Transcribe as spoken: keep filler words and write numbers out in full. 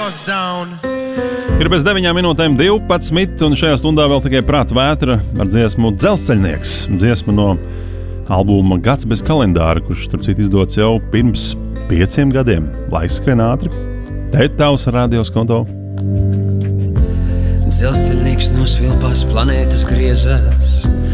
Ir bez deviņām minūtēm divpadsmit, un šajā stundā vēl tikai prāta vētra ar dziesmu Dzelzceļnieks. Dziesma no albuma Gads bez kalendāra, kurš, starp citu, izdots jau pirms pieciem gadiem. Laiks skrien ātri. Te tavs radios konto. Dzelzceļnieks no svilpās planētas griezās,